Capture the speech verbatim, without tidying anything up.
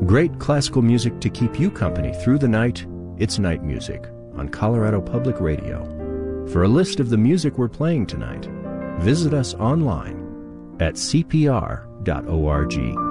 great classical music to keep you company through the night. It's Night Music on Colorado Public Radio. For a list of the music we're playing tonight, visit us online at c p r dot org.